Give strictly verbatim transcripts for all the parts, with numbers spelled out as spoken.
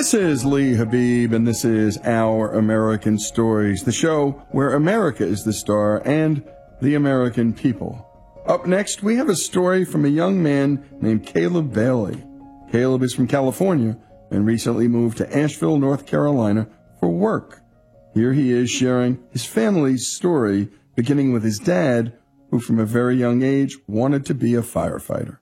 This is Lee Habib, and this is Our American Stories, the show where America is the star and the American people. Up next, we have a story from a young man named Caleb Bailey. Caleb is from California and recently moved to Asheville, North Carolina for work. Here he is sharing his family's story, beginning with his dad, who from a very young age wanted to be a firefighter.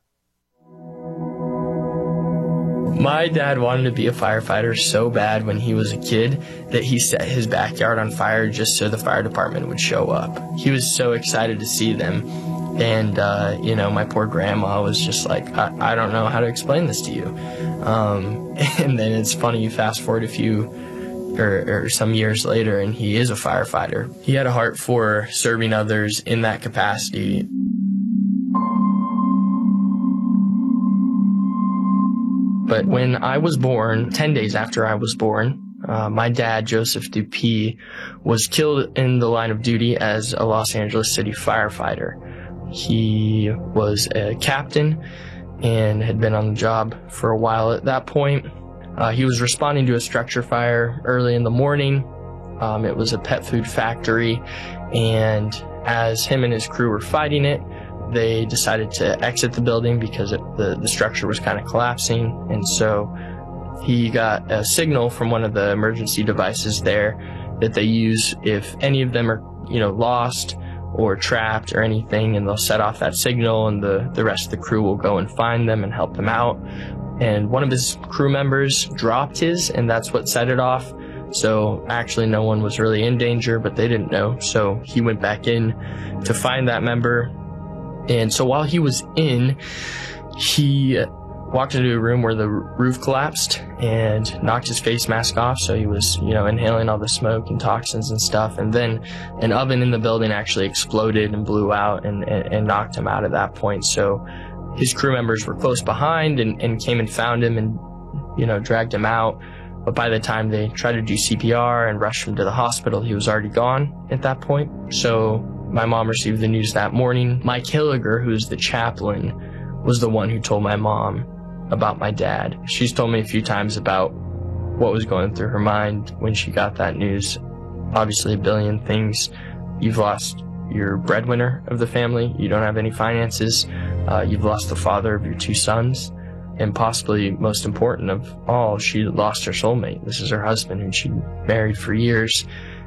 My dad wanted to be a firefighter so bad when he was a kid that he set his backyard on fire just so the fire department would show up. He was so excited to see them. And, uh, you know, my poor grandma was just like, I, I don't know how to explain this to you. Um, and then it's funny, you fast forward a few or, or some years later, and he is a firefighter. He had a heart for serving others in that capacity. But when I was born, ten days after I was born, uh, my dad, Joseph Dupuy, was killed in the line of duty as a Los Angeles City firefighter. He was a captain and had been on the job for a while at that point. Uh, he was responding to a structure fire early in the morning. Um, it was a pet food factory, and as him and his crew were fighting it, they decided to exit the building because it, the, the structure was kind of collapsing. And so he got a signal from one of the emergency devices there that they use if any of them are, you know, lost or trapped or anything, and they'll set off that signal, and the, the rest of the crew will go and find them and help them out. And one of his crew members dropped his, and that's what set it off. So actually no one was really in danger, but they didn't know. So he went back in to find that member. And so while he was in, he walked into a room where the roof collapsed and knocked his face mask off. So he was, you know, inhaling all the smoke and toxins and stuff. And then an oven in the building actually exploded and blew out and, and, and knocked him out at that point. So his crew members were close behind and, and came and found him and, you know, dragged him out. But by the time they tried to do C P R and rushed him to the hospital, he was already gone at that point. So my mom received the news that morning. Mike Hilliger, who's the chaplain, was the one who told my mom about my dad. She's told me a few times about what was going through her mind when she got that news. Obviously, a billion things. You've lost your breadwinner of the family. You don't have any finances. Uh, you've lost the father of your two sons. And possibly most important of all, she lost her soulmate. This is her husband, who she married for years.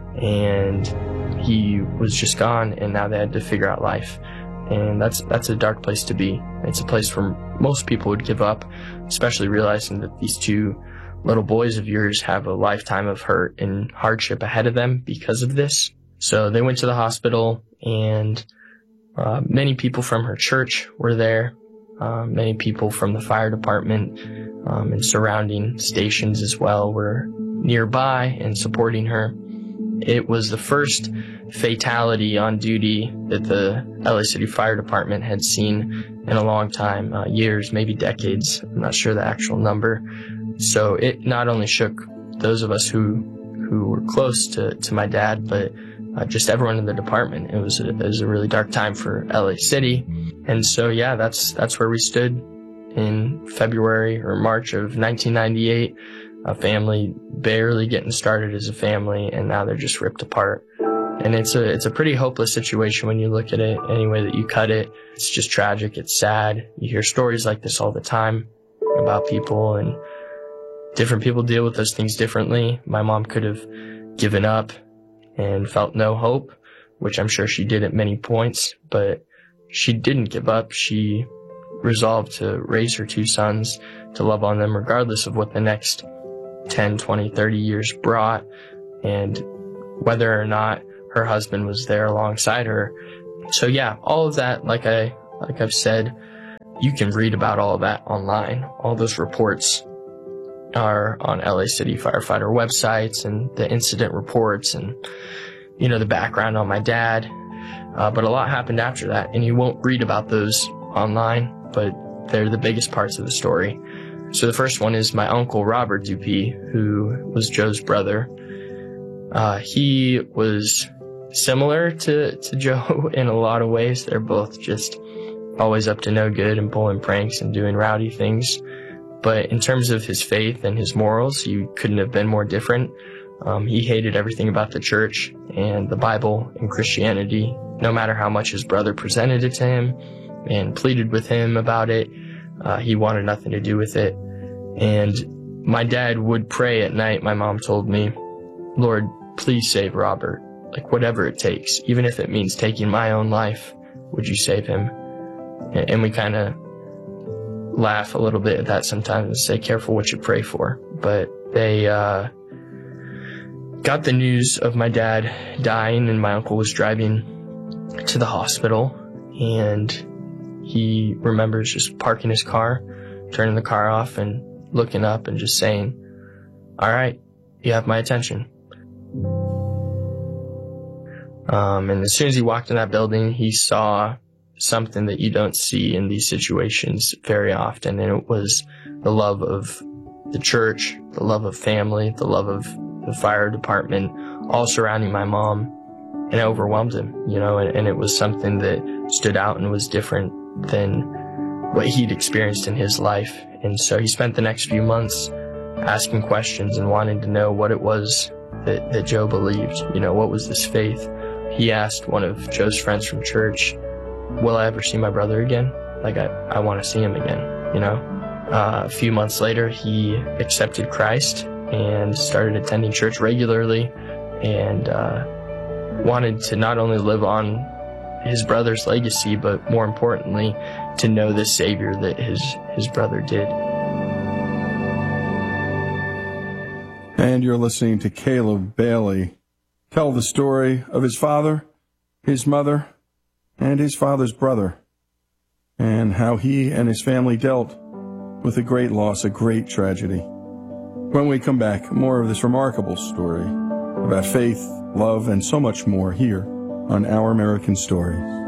And he was just gone, and now they had to figure out life. And that's that's a dark place to be. It's a place where most people would give up, especially realizing that these two little boys of yours have a lifetime of hurt and hardship ahead of them because of this. So they went to the hospital, and uh, many people from her church were there. Uh, many people from the fire department um, and surrounding stations as well were nearby and supporting her. It was the first fatality on duty that the L A City Fire Department had seen in a long time, uh, years, maybe decades. I'm not sure the actual number. So it not only shook those of us who who were close to, to my dad, but uh, just everyone in the department. It was, a, it was a really dark time for L A City. And so, yeah, that's that's where we stood in February or March of nineteen ninety-eight. A family barely getting started as a family, and now they're just ripped apart. And it's a it's a pretty hopeless situation when you look at it any way that you cut it. It's just tragic. It's sad. You hear stories like this all the time about people, and different people deal with those things differently. My mom could have given up and felt no hope, which I'm sure she did at many points, but she didn't give up. She resolved to raise her two sons, to love on them regardless of what the next ten, twenty, thirty years brought, and whether or not her husband was there alongside her. So yeah, all of that, like I like I've said, you can read about all of that online. All those reports are on L A City firefighter websites, and the incident reports, and you know the background on my dad. Uh, but a lot happened after that, and you won't read about those online, but they're the biggest parts of the story. So the first one is my uncle, Robert Dupuy, who was Joe's brother. Uh, he was similar to, to Joe in a lot of ways. They're both just always up to no good and pulling pranks and doing rowdy things. But in terms of his faith and his morals, he couldn't have been more different. Um, he hated everything about the church and the Bible and Christianity, no matter how much his brother presented it to him and pleaded with him about it. Uh, he wanted nothing to do with it. And my dad would pray at night, my mom told me, Lord, please save Robert. Like, whatever it takes, even if it means taking my own life, would you save him? And we kind of laugh a little bit at that sometimes and say, careful what you pray for. But they uh, got the news of my dad dying, and my uncle was driving to the hospital, and he remembers just parking his car, turning the car off, and looking up and just saying, all right, you have my attention. Um, and as soon as he walked in that building, he saw something that you don't see in these situations very often, and it was the love of the church, the love of family, the love of the fire department, all surrounding my mom, and it overwhelmed him, you know, and, and it was something that stood out and was different than what he'd experienced in his life. And so he spent the next few months asking questions and wanting to know what it was that, that Joe believed, you know, what was this faith? He asked one of Joe's friends from church, will I ever see my brother again? Like, I, I want to see him again, you know? Uh, a few months later, he accepted Christ and started attending church regularly, and uh, wanted to not only live on his brother's legacy, but more importantly, to know the Savior that his, his brother did. And you're listening to Caleb Bailey tell the story of his father, his mother, and his father's brother, and how he and his family dealt with a great loss, a great tragedy. When we come back, more of this remarkable story about faith, love, and so much more here on Our American Stories.